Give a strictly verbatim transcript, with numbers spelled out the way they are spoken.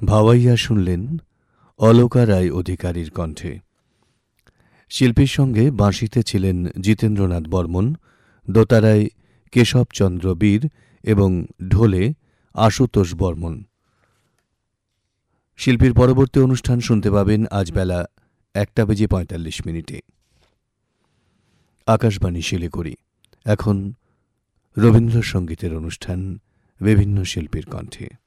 ভাওয়াইয়া শুনলেন অলকা রায় অধিকারীর কণ্ঠে। শিল্পীর সঙ্গে বাঁশিতে ছিলেন জিতেন্দ্রনাথ বর্মন, দোতারায় কেশবচন্দ্র বীর এবং ঢোলে আশুতোষ বর্মন। শিল্পীর পরবর্তী অনুষ্ঠান শুনতে পাবেন আজ বেলা একটা বেজে পঁয়তাল্লিশ মিনিটে। আকাশবাণী শিলিগুড়ি। এখন রবীন্দ্রসঙ্গীতের অনুষ্ঠান, বিভিন্ন শিল্পীর কণ্ঠে।